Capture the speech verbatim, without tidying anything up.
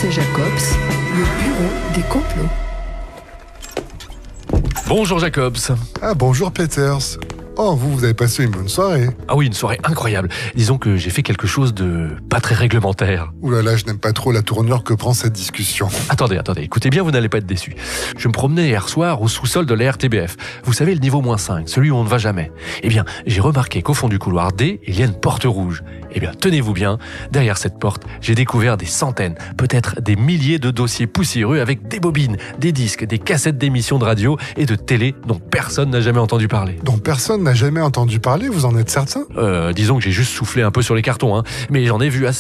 Peters et Jacobs, le bureau des complots. Bonjour Jacobs. Ah bonjour Peters. Oh, vous, vous avez passé une bonne soirée. Ah oui, une soirée incroyable. Disons que j'ai fait quelque chose de pas très réglementaire. Ouh là là, je n'aime pas trop la tournure que prend cette discussion. Attendez, attendez, écoutez bien, vous n'allez pas être déçus. Je me promenais hier soir au sous-sol de la R T B F. Vous savez, le niveau moins cinq, celui où on ne va jamais. Eh bien, j'ai remarqué qu'au fond du couloir D, il y a une porte rouge. Eh bien, tenez-vous bien, derrière cette porte, j'ai découvert des centaines, peut-être des milliers de dossiers poussiéreux avec des bobines, des disques, des cassettes d'émissions de radio et de télé dont personne n'a jamais entendu parler. Dont personne n'a jamais entendu parler, vous en êtes certain ? Euh, disons que j'ai juste soufflé un peu sur les cartons, hein, mais j'en ai vu assez.